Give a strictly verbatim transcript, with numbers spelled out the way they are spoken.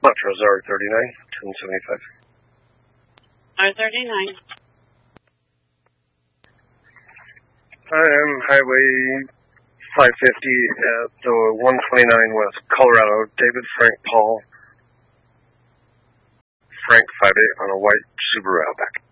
Montrose R thirty-nine, ten seventy-five. R thirty-nine. I am Highway five fifty at the one twenty-nine West Colorado. David Frank Paul. Frank five eight on a white Subaru Outback.